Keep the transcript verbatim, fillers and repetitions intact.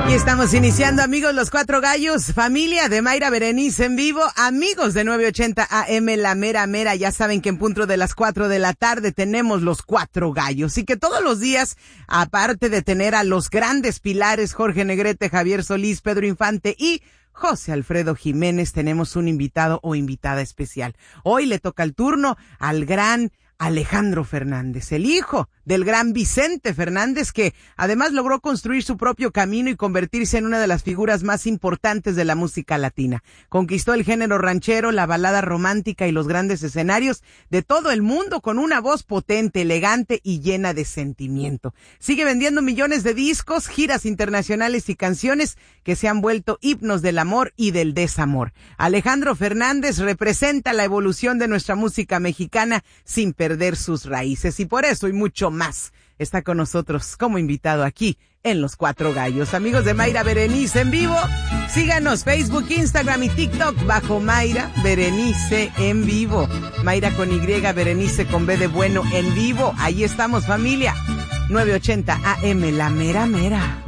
Aquí estamos iniciando, amigos, los Cuatro Gallos, familia de Mayra Berenice en vivo, amigos de nueve ochenta A M, la mera mera, ya saben que en punto de las cuatro de la tarde tenemos los Cuatro Gallos, y que todos los días, aparte de tener a los grandes pilares, Jorge Negrete, Javier Solís, Pedro Infante y José Alfredo Jiménez, tenemos un invitado o invitada especial. Hoy le toca el turno al gran Alejandro Fernández, el hijo del gran Vicente Fernández, que además logró construir su propio camino y convertirse en una de las figuras más importantes de la música latina. Conquistó el género ranchero, la balada romántica y los grandes escenarios de todo el mundo con una voz potente, elegante y llena de sentimiento. Sigue vendiendo millones de discos, giras internacionales y canciones que se han vuelto himnos del amor y del desamor. Alejandro Fernández representa la evolución de nuestra música mexicana sin perder sus raíces, y por eso y mucho más está con nosotros como invitado aquí en Los Cuatro Gallos. Amigos de Mayra Berenice en vivo, síganos Facebook, Instagram y TikTok bajo Mayra Berenice en vivo. Mayra con Y, Berenice con B de bueno en vivo. Ahí estamos, familia. nueve ochenta A M, la mera mera.